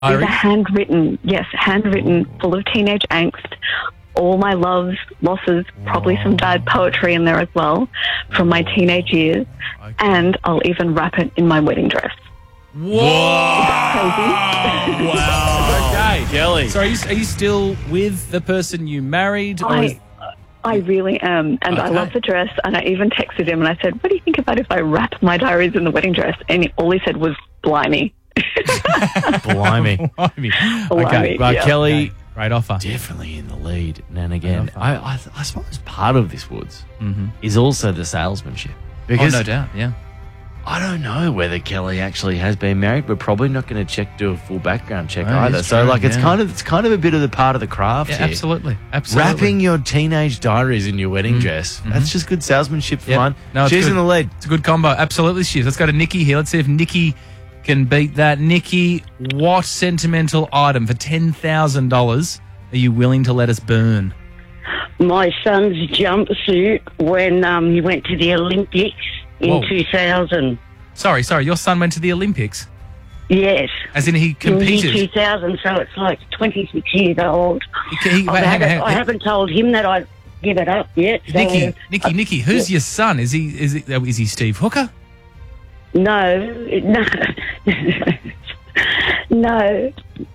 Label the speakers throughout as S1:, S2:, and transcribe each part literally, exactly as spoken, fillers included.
S1: These are
S2: Iris?
S1: handwritten, yes, handwritten, full of teenage angst. All my loves, losses, probably some bad poetry in there as well from my teenage years.
S2: Okay.
S1: And I'll even wrap it in my wedding dress.
S2: Whoa!
S1: Crazy.
S2: Wow. Okay.
S3: Kelly.
S2: So are you, are you still with the person you married? Or is-
S1: I, I really am. And I
S2: Okay.
S1: love the dress. And I even texted him and I said, what do you think about if I wrap my diaries in the wedding dress? And he, all he said was, blimey.
S3: Blimey.
S2: Blimey. Okay.
S1: Blimey.
S3: Right,
S1: Yeah.
S3: Kelly,
S2: Okay. Great offer.
S3: definitely in the lead. And again,
S2: Great offer.
S3: I, I, I suppose part of this, Woods,
S2: Mm-hmm.
S3: is also the salesmanship.
S2: Oh,
S3: Because
S2: no doubt. Yeah.
S3: I don't know whether Kelly actually has been married. We're probably not going to check do a full background check
S2: Oh,
S3: either.
S2: it's
S3: So
S2: true,
S3: like it's
S2: yeah.
S3: kind of it's kind of a bit of the part of the craft
S2: Yeah,
S3: here.
S2: absolutely. Absolutely.
S3: Wrapping your teenage diaries in your wedding dress. That's just good salesmanship for
S2: Yep.
S3: mine.
S2: No, it's
S3: She's
S2: good.
S3: in the lead.
S2: It's a good combo. Absolutely she is. Let's go to Nikki here. Let's see if Nikki can beat that. Nikki, what sentimental item for ten thousand dollars are you willing to let us burn?
S4: My son's jumpsuit when um, he went to the Olympics in
S2: Whoa.
S4: two thousand.
S2: Sorry, sorry. Your son went to the Olympics?
S4: Yes.
S2: As in he
S4: In
S2: competed?
S4: two thousand, so it's like twenty-six years old.
S2: He- he-
S4: I,
S2: wait, hang on,
S4: haven't,
S2: hang on.
S4: I haven't told him that I'd give it up yet. So
S2: Nikki, Nikki,
S4: I-
S2: Nikki, who's your son? Is he is he, is he Steve Hooker?
S4: No, no. no.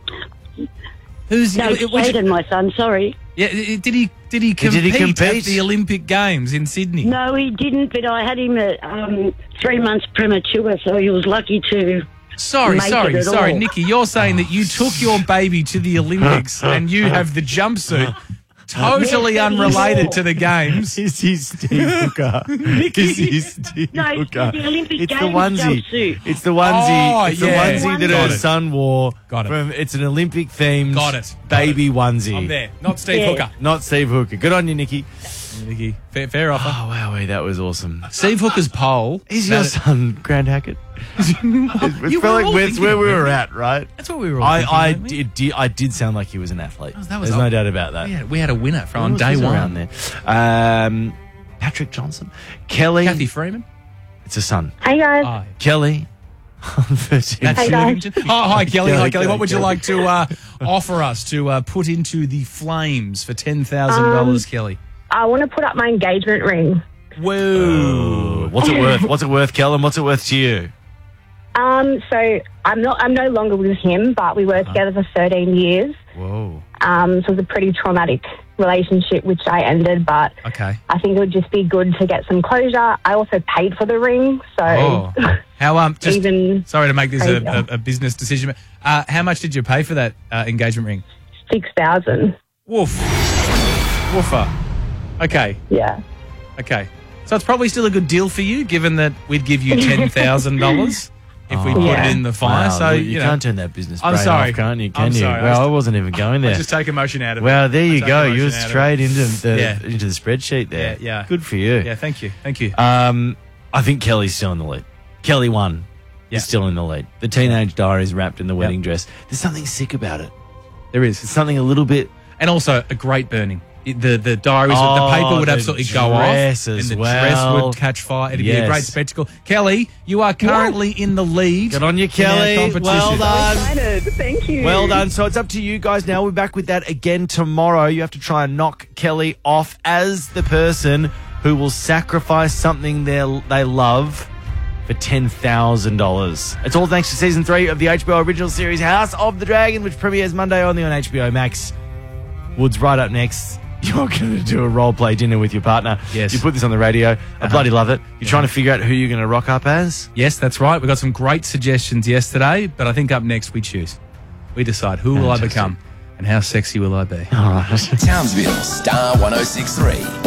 S2: Who's
S4: No,
S2: which-
S4: Jaden, my son, sorry.
S2: Yeah, i- did he did he compete,
S3: Did he
S2: at
S3: compete?
S2: the Olympic Games in Sydney?
S4: No, he didn't, but I had him at um, three months premature, so he was lucky to...
S2: Sorry,
S4: make
S2: sorry,
S4: it at
S2: sorry,
S4: all.
S2: Nikki. You're saying that you took your baby to the Olympics and you have the jumpsuit, totally
S4: Yes,
S2: unrelated
S4: anymore.
S2: to the games.
S3: Is he Steve Hooker? Is he Steve
S4: No, it's
S3: Hooker?
S4: the Olympic
S3: It's the
S4: Games
S3: onesie.
S4: jumpsuit.
S3: It's the onesie.
S2: Oh,
S3: it's
S2: yeah.
S3: the onesie that
S2: Got
S3: her
S2: it.
S3: son wore.
S2: Got it.
S3: From, it's an Olympic themed
S2: Got it. Got
S3: baby onesie.
S2: I'm there, not Steve
S4: Yeah.
S2: Hooker.
S3: Not Steve Hooker. Good on you, Nikki.
S2: Nikki, fair, fair offer.
S3: Oh, wow, that was awesome.
S2: Steve Hooker's poll.
S3: Is your
S2: that-
S3: son Grant Hackett? It's
S2: You
S3: felt
S2: were
S3: like
S2: all
S3: where,
S2: thinking
S3: where we
S2: of
S3: were
S2: it.
S3: at, right?
S2: That's what we were all
S3: I,
S2: thinking,
S3: I
S2: weren't we?
S3: did, did I did sound like he was an athlete.
S2: That was
S3: There's
S2: all-
S3: no doubt about that.
S2: We had, we had a winner from on
S3: Who
S2: day
S3: else was
S2: one.
S3: around there. Um, Patrick Johnson, Kelly.
S2: Kathy Freeman.
S3: It's a son.
S5: Hey guys.
S2: Oh,
S3: Kelly. thirteen.
S2: that's
S5: Hey, guys.
S2: Worthington. Oh, hi, Kelly. Hi,
S3: Kelly,
S2: Kelly. What would you
S3: Kelly.
S2: like to uh, offer us to uh, put into the flames for ten thousand dollars,
S5: Um,
S2: Kelly?
S5: I want to put up my engagement ring.
S2: Whoa.
S3: What's it worth? What's it worth, Kellen? What's it worth to you?
S5: Um, so I'm not. I'm no longer with him, but we were together for thirteen years.
S3: Whoa.
S5: Um, so it was a pretty traumatic relationship, which I ended. But
S2: Okay.
S5: I think it would just be good to get some closure. I also paid for the ring, so
S2: Oh. How, um, just,
S5: even
S2: sorry to make this a,
S5: crazier.
S2: a, a business decision, but uh, how much did you pay for that uh, engagement ring?
S5: six thousand.
S2: Woof. Woofer. Okay.
S5: Yeah.
S2: Okay. So it's probably still a good deal for you, given that we'd give you ten thousand dollars if we
S3: Oh.
S2: put
S5: Yeah.
S2: it in the fire.
S3: Wow,
S2: so,
S3: you,
S2: you, know,
S3: can't turn that business
S2: I'm
S3: brain
S2: sorry.
S3: off, can't you? Can
S2: I'm
S3: you?
S2: sorry. I
S3: Well,
S2: just-
S3: I wasn't even going there.
S2: just take emotion out of it.
S3: Well, there
S2: I
S3: you
S2: take
S3: go.
S2: emotion
S3: You're
S2: out of it.
S3: straight into the
S2: Yeah.
S3: into the spreadsheet there.
S2: Yeah, yeah.
S3: Good for you.
S2: Yeah, thank you. Thank you.
S3: Um, I think Kelly's still in the lead. Kelly won.
S2: Yeah.
S3: Is still in the lead. The teenage diaries wrapped in the wedding dress. There's something sick about it.
S2: There is.
S3: It's something a little bit.
S2: And also a great burning. It- The the diaries,
S3: Oh,
S2: the paper would
S3: the
S2: absolutely go off,
S3: dress
S2: and
S3: as
S2: the
S3: well.
S2: dress would catch fire. It'd be a
S3: Yes.
S2: great spectacle. Kelly, you are currently in the lead.
S3: Good on you,
S2: in our
S3: Kelly.
S2: competition.
S3: Well done.
S1: Excited. Thank you.
S3: Well done. So it's up to you guys now. We're back with that again tomorrow. You have to try and knock Kelly off as the person who will sacrifice something they they love for ten thousand dollars. It's all thanks to season three of the H B O original series House of the Dragon, which premieres Monday only on H B O Max. Woods, right up next. You're going to do a role play dinner with your partner.
S2: Yes.
S3: You put this on the radio. I bloody love it. You're trying to figure out who you're going to rock up as.
S2: Yes, that's right. We got some great suggestions yesterday, but I think up next we choose. We decide who will I
S3: Fantastic.
S2: become and how sexy will I be.
S3: All right.
S6: Townsville Star one oh six three.